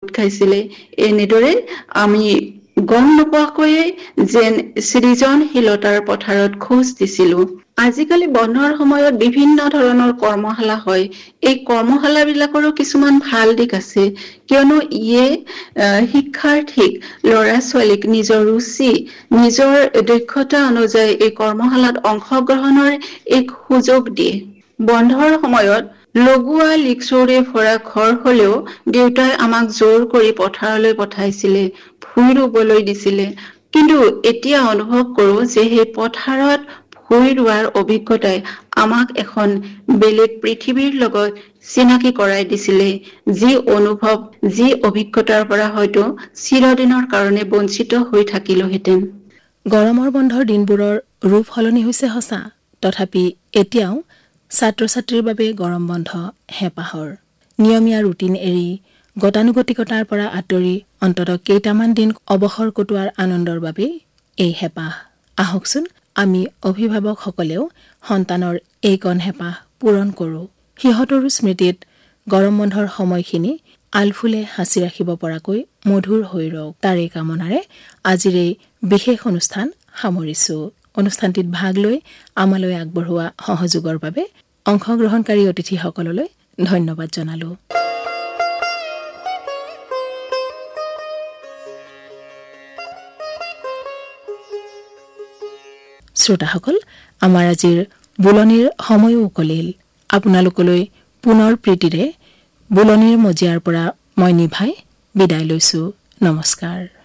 খাইছিলে। এনেদৰে আমি গম নোপোৱাকৈয়ে যেন সৃজনশীলতাৰ পথাৰত খোজ দিছিলো। আজিকালি বন্ধৰ সময়ত বিভিন্ন ধৰণৰ কৰ্মশালা হয়। এই কৰ্মশালাবিলাকৰো কিছুমান ভাল দিশ আছে, কিয়নো ইয়ে শিক্ষাৰ্থীক ল'ৰা-ছোৱালীক নিজৰ ৰুচি, নিজৰ দক্ষতা অনুযায়ী এই কৰ্মশালাত অংশগ্ৰহণৰ এক সুযোগ দিয়ে। বন্ধৰ সময়ত লগোৱা লিকচৌৰে ভৰা ঘৰ হলেও দেউতাই আমাক জোৰ কৰি পথাৰলৈ পঠাইছিলে, ভূই ৰুবলৈ দিছিলে। কিন্তু এতিয়া অনুভৱ কৰো যে সেই পথাৰত ভূই ৰোৱাৰ অভিজ্ঞতাই আমাক এখন বেলেগ পৃথিৱীৰ লগত চিনাকি কৰাই দিছিলে, যি অনুভৱ, যি অভিজ্ঞতাৰ পৰা হয়তো চিৰদিনৰ কাৰণে বঞ্চিত হৈ থাকিলোহেঁতেন। গৰমৰ বন্ধৰ দিনবোৰৰ ৰূপ সলনি হৈছে সঁচা, তথাপি এতিয়াও ছাত্ৰ-ছাত্ৰীৰ বাবে গৰম বন্ধ হেঁপাহৰ। নিয়মীয়া ৰুটিন এৰি গতানুগতিকতাৰ পৰা আঁতৰি অন্ততঃ কেইটামান দিন অৱসৰ কটোৱাৰ আনন্দৰ বাবেই এই হেঁপাহ। আহকচোন আমি অভিভাৱকসকলেও সন্তানৰ এইকণ হেঁপাহ পূৰণ কৰোঁ। সিহঁতৰো স্মৃতিত গৰম বন্ধৰ সময়খিনি আলফুলে সাঁচি ৰাখিব পৰাকৈ মধুৰ হৈ ৰওক, তাৰে কামনাৰে আজিৰ এই বিশেষ অনুষ্ঠান সামৰিছো। অনুষ্ঠানটিত ভাগ লৈ আমালৈ আগবঢ়োৱা সহযোগৰ বাবে অংশগ্ৰহণকাৰী অতিথিসকললৈ ধন্যবাদ জনালো। শ্ৰোতাসকল, আমাৰ আজিৰ বুলনিৰ সময়ো উকলিল। আপোনালোকলৈ পুনৰ প্ৰীতিৰে বুলনিৰ মজিয়াৰ পৰা মই নিভাই বিদায় লৈছো। নমস্কাৰ।